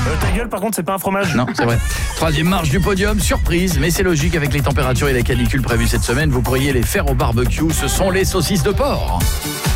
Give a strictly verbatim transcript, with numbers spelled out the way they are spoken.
Euh, ta gueule, par contre, c'est pas un fromage. Non, c'est vrai. Troisième marche du podium, surprise, mais c'est logique avec les températures et la canicule prévues cette semaine, vous pourriez les faire au barbecue, ce sont les saucisses de porc.